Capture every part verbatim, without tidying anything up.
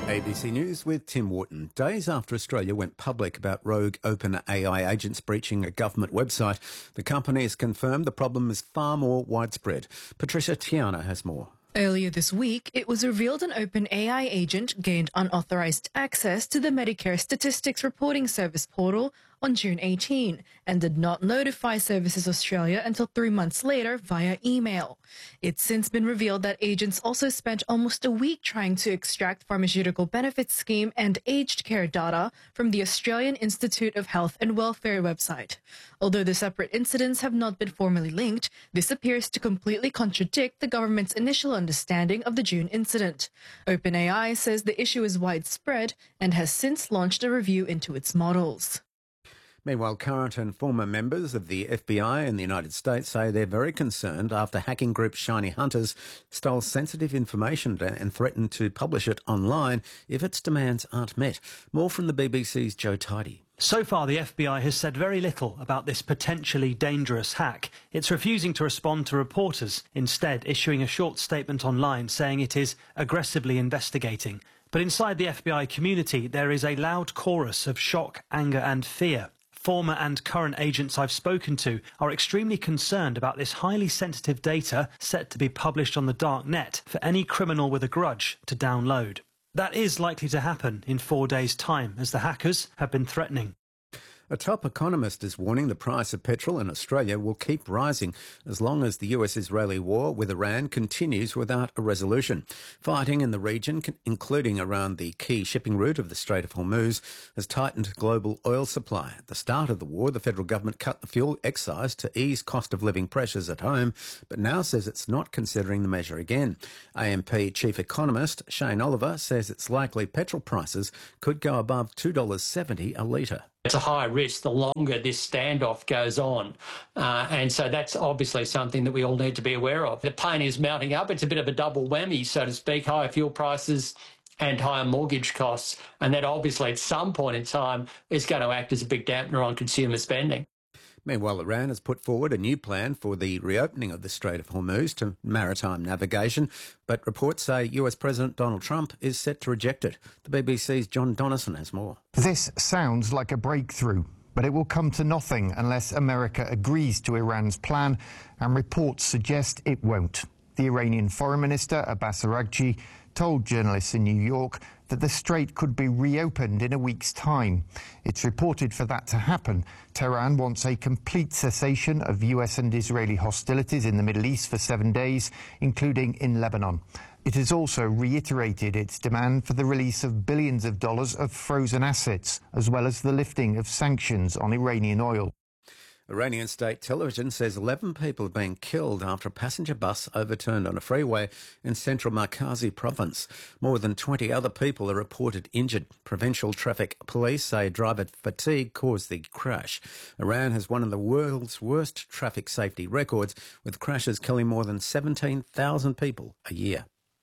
A B C News with Tim Wharton. Days after Australia went public about rogue OpenAI agents breaching a government website, the company has confirmed the problem is far more widespread. Patricia Tiana has more. Earlier this week, it was revealed an OpenAI agent gained unauthorized access to the Medicare Statistics Reporting Service portal on June eighteenth and did not notify Services Australia until three months later via email. It's since been revealed that agents also spent almost a week trying to extract pharmaceutical benefits scheme and aged care data from the Australian Institute of Health and Welfare website. Although the separate incidents have not been formally linked, this appears to completely contradict the government's initial understanding of the June incident. OpenAI says the issue is widespread and has since launched a review into its models. Meanwhile, current and former members of the F B I in the United States say they're very concerned after hacking group Shiny Hunters stole sensitive information and threatened to publish it online if its demands aren't met. More from the B B C's Joe Tidy. So far, the F B I has said very little about this potentially dangerous hack. It's refusing to respond to reporters, instead issuing a short statement online saying it is aggressively investigating. But inside the F B I community, there is a loud chorus of shock, anger and fear. Former and current agents I've spoken to are extremely concerned about this highly sensitive data set to be published on the dark net for any criminal with a grudge to download. That is likely to happen in four days' time, as the hackers have been threatening. A top economist is warning the price of petrol in Australia will keep rising as long as the U S-Israeli war with Iran continues without a resolution. Fighting in the region, including around the key shipping route of the Strait of Hormuz, has tightened global oil supply. At the start of the war, the federal government cut the fuel excise to ease cost of living pressures at home, but now says it's not considering the measure again. A M P chief economist Shane Oliver says it's likely petrol prices could go above two dollars seventy a litre. It's a high risk the longer this standoff goes on. Uh, and so that's obviously something that we all need to be aware of. The pain is mounting up. It's a bit of a double whammy, so to speak, higher fuel prices and higher mortgage costs. And that obviously at some point in time is going to act as a big dampener on consumer spending. Meanwhile, Iran has put forward a new plan for the reopening of the Strait of Hormuz to maritime navigation, but reports say U S President Donald Trump is set to reject it. The B B C's John Donnison has more. This sounds like a breakthrough, but it will come to nothing unless America agrees to Iran's plan, and reports suggest it won't. The Iranian Foreign Minister, Abbas Araghchi, told journalists in New York that the strait could be reopened in a week's time. It's reported for that to happen, Tehran wants a complete cessation of U S and Israeli hostilities in the Middle East for seven days, including in Lebanon. It has also reiterated its demand for the release of billions of dollars of frozen assets, as well as the lifting of sanctions on Iranian oil. Iranian state television says eleven people have been killed after a passenger bus overturned on a freeway in central Markazi province. More than twenty other people are reported injured. Provincial traffic police say driver fatigue caused the crash. Iran has one of the world's worst traffic safety records, with crashes killing more than seventeen thousand people a year.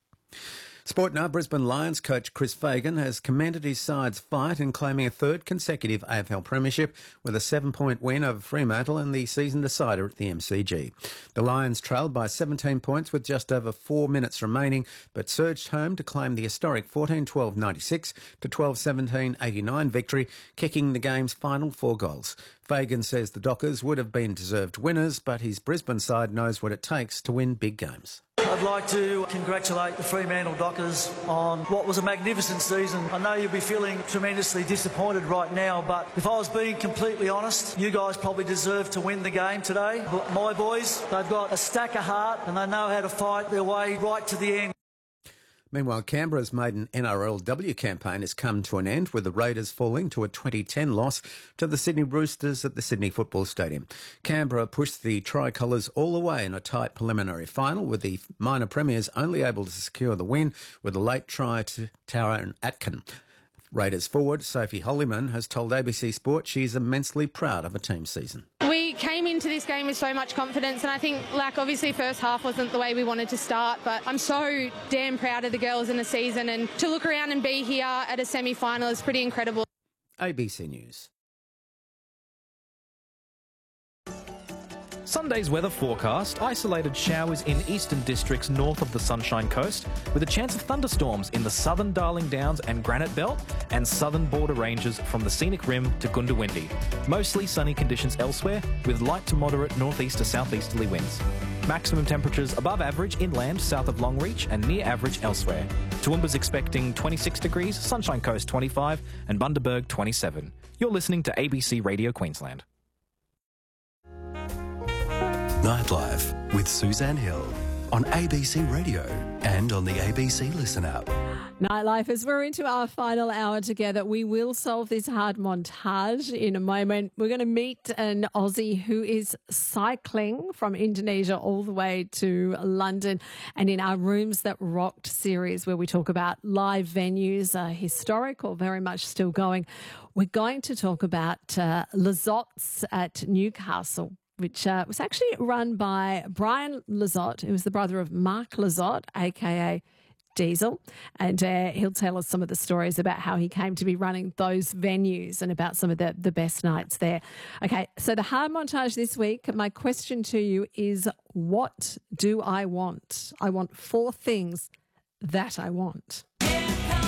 Sport now, Brisbane Lions coach Chris Fagan has commended his side's fight in claiming a third consecutive A F L premiership with a seven-point win over Fremantle in the season decider at the M C G. The Lions trailed by seventeen points with just over four minutes remaining, but surged home to claim the historic fourteen twelve ninety-six to twelve seventeen eighty-nine victory, kicking the game's final four goals. Fagan says the Dockers would have been deserved winners, but his Brisbane side knows what it takes to win big games. I'd like to congratulate the Fremantle Dockers on what was a magnificent season. I know you'll be feeling tremendously disappointed right now, but if I was being completely honest, you guys probably deserve to win the game today. But my boys, they've got a stack of heart and they know how to fight their way right to the end. Meanwhile, Canberra's maiden N R L W campaign has come to an end, with the Raiders falling to a twenty ten loss to the Sydney Roosters at the Sydney Football Stadium. Canberra pushed the Tricolours all the way in a tight preliminary final, with the minor premiers only able to secure the win with a late try to Tara Atkin. Raiders forward Sophie Holliman has told A B C Sport she is immensely proud of her team season. We came into this game with so much confidence, and I think, like, obviously first half wasn't the way we wanted to start, but I'm so damn proud of the girls in the season, and to look around and be here at a semi-final is pretty incredible. A B C News. Sunday's weather forecast: isolated showers in eastern districts north of the Sunshine Coast, with a chance of thunderstorms in the southern Darling Downs and Granite Belt and southern border ranges from the Scenic Rim to Goondiwindi. Mostly sunny conditions elsewhere, with light to moderate northeast to southeasterly winds. Maximum temperatures above average inland south of Longreach and near average elsewhere. Toowoomba's expecting twenty-six degrees, Sunshine Coast twenty-five and Bundaberg twenty-seven. You're listening to A B C Radio Queensland. Nightlife with Suzanne Hill on A B C Radio and on the A B C Listen app. Nightlife, as we're into our final hour together, we will solve this hard montage in a moment. We're going to meet an Aussie who is cycling from Indonesia all the way to London, and in our Rooms That Rocked series, where we talk about live venues, uh, historic or very much still going, we're going to talk about uh, Lizottes at Newcastle, which uh, was actually run by Brian Lizotte, who was the brother of Mark Lizotte, a k a. Diesel, and uh, he'll tell us some of the stories about how he came to be running those venues and about some of the, the best nights there. Okay, so the hard montage this week, my question to you is, what do I want? I want four things that I want.